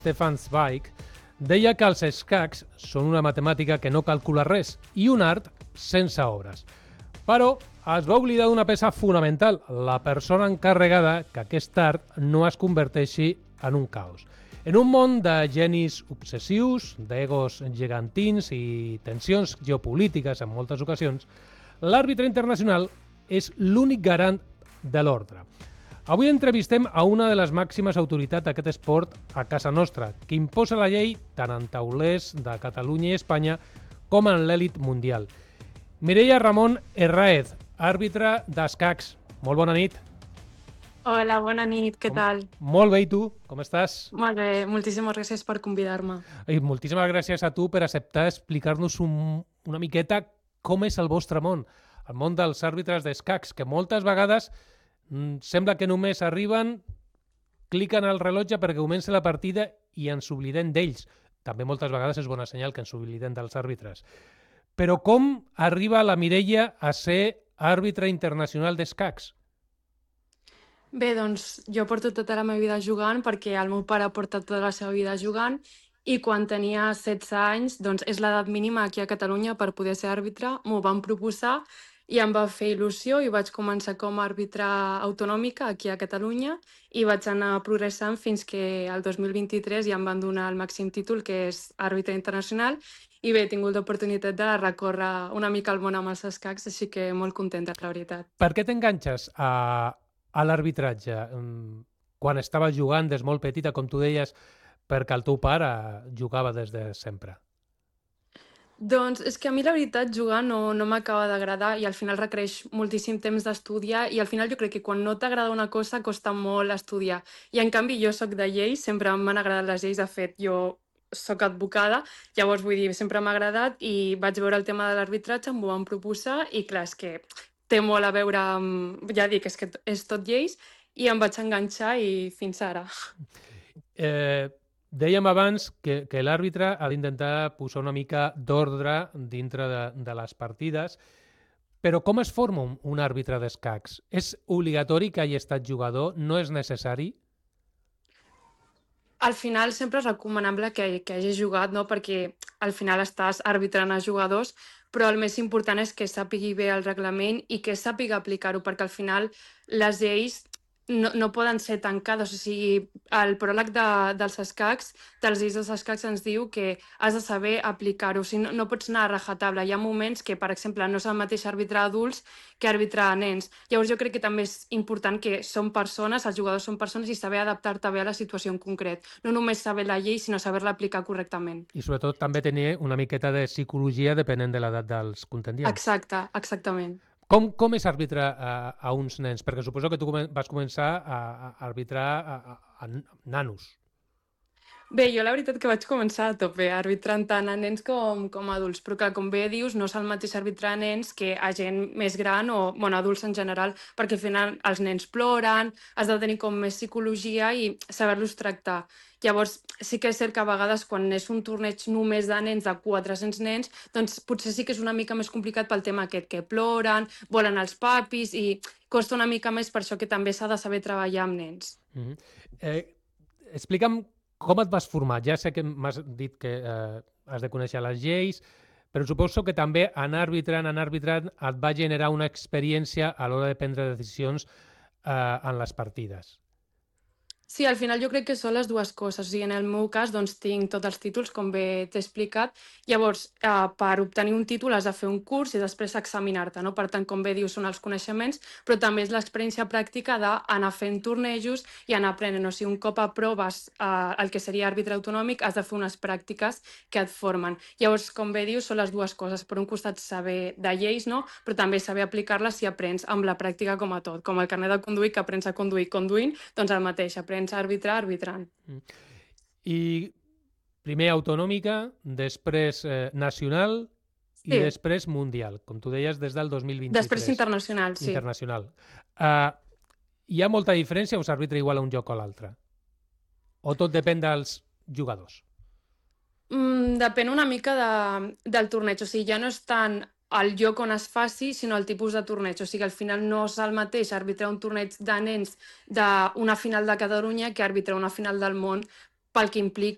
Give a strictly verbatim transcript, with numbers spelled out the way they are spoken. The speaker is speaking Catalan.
Stefan Zweig, deia que els escacs són una matemàtica que no calcula res i un art sense obres. Però es va oblidar d'una peça fonamental, la persona encarregada que aquest art no es converteixi en un caos. En un món de genis obsessius, d'egos gegantins i tensions geopolítiques en moltes ocasions, l'àrbitre internacional és l'únic garant de l'ordre. Avui entrevistem a una de les màximes autoritats d'aquest esport a casa nostra, que imposa la llei tant en taulers de Catalunya i Espanya com en l'èlit mundial. Mireia Ramon Herráez, àrbitre d'escacs. Molt bona nit. Hola, bona nit, què com... tal? Molt bé, i tu? Com estàs? Molt bé, moltíssimes gràcies per convidar-me. I moltíssimes gràcies a tu per acceptar explicar-nos un, una miqueta com és el vostre món, el món dels àrbitres d'escacs, que moltes vegades mm, sembla que només arriben, cliquen al rellotge perquè comença la partida i ens oblidem d'ells. També moltes vegades és bona senyal que ens oblidem dels àrbitres. Però com arriba la Mireia a ser àrbitre internacional d'escacs? Bé, doncs jo porto tota la meva vida jugant perquè el meu pare ha portat tota la seva vida jugant i quan tenia setze anys, doncs és l'edat mínima aquí a Catalunya per poder ser àrbitre, m'ho van proposar i em va fer il·lusió i vaig començar com a àrbitre autonòmica aquí a Catalunya i vaig anar progressant fins que el dos mil vint-i-tres ja em van donar el màxim títol, que és àrbitre internacional, i bé, he tingut l'oportunitat de recórrer una mica el món amb els escacs, així que molt contenta, la veritat. Per què t'enganxes a, a l'arbitratge? Quan estaves jugant des molt petita, com tu deies, perquè el teu pare jugava des de sempre. Doncs és que a mi la veritat jugar no, no m'acaba d'agradar i al final requereix moltíssim temps d'estudiar i al final jo crec que quan no t'agrada una cosa costa molt estudiar. I en canvi jo sóc de lleis, sempre m'han agradat les lleis, de fet jo sóc advocada, llavors vull dir, sempre m'ha agradat i vaig veure el tema de l'arbitratge, m'ho van proposar i clar, és que té molt a veure amb, ja dic, és que és tot lleis i em vaig enganxar i fins ara. Eh... Dèiem abans que, que l'àrbitre ha d'intentar posar una mica d'ordre dintre de, de les partides, però com es forma un, un àrbitre d'escacs? És obligatori que hagi estat jugador? No és necessari? Al final sempre és recomanable que, que hagi jugat, no? Perquè al final estàs arbitrant a jugadors, però el més important és que sàpigui bé el reglament i que sàpiga aplicar-ho, perquè al final les lleis No, no poden ser tancades, o sigui, el pròleg de, dels escacs, dels lleis dels escacs ens diu que has de saber aplicar-ho, o sigui, no, no pots anar a rajatabla. Hi ha moments que, per exemple, no és el mateix arbitrar adults que arbitrar nens. Llavors jo crec que també és important que són persones, els jugadors són persones i saber adaptar-te bé a la situació en concret. No només saber la llei, sinó saber-la aplicar correctament. I sobretot també tenir una miqueta de psicologia depenent de l'edat dels contendients. Exacte, exactament. Com, com és arbitrar a, a uns nens? Perquè suposo que tu vas començar a, a arbitrar a, a, a nanos. Bé, jo la veritat que vaig començar a tope, arbitrant tant a nens com, com a adults, però clar, com bé dius, no és el mateix arbitrar a nens que a gent més gran o bueno, adults en general, perquè al final els nens ploren, has de tenir com més psicologia i saber-los tractar. Llavors, sí que és cert que a vegades quan és un torneig només de nens, de quatre-cents nens, doncs potser sí que és una mica més complicat pel tema aquest, que ploren, volen els papis i costa una mica més, per això que també s'ha de saber treballar amb nens. Mm-hmm. eh, explica'm com et vas formar? Ja sé que m'has dit que eh, has de conèixer les lleis, però suposo que també anar arbitrant, anar arbitrant et va generar una experiència a l'hora de prendre decisions eh, en les partides. Sí, al final jo crec que són les dues coses. O sigui, en el meu cas doncs, tinc tots els títols, com bé t'he explicat. Llavors, eh, per obtenir un títol has de fer un curs i després examinar-te, no? Per tant, com bé dius, són els coneixements, però també és l'experiència pràctica d'anar fent tornejos i anar aprenent. O sigui, un cop aproves eh, el que seria àrbitre autonòmic, has de fer unes pràctiques que et formen. Llavors, com bé dius, són les dues coses. Per un costat, saber de lleis, no? Però també saber aplicar-les si aprens amb la pràctica com a tot. Com el carnet de conduir, que aprens a conduir conduint, doncs el mateix, aprens a arbitrar arbitrant. I primer autonòmica, després eh, nacional i sí. després mundial, com tu deies, des del dos mil vint-i-tres. Després internacional, sí. Internacional. Uh, hi ha molta diferència o s'arbitra igual a un joc o a l'altre? O tot depèn dels jugadors? Mm, depèn una mica de, del torneig, o sigui, ja no és tant el lloc on es faci, sinó el tipus de torneig. O sigui, al final no és el mateix arbitrar un torneig de nens d'una final de Catalunya que arbitrar una final del món pel que implica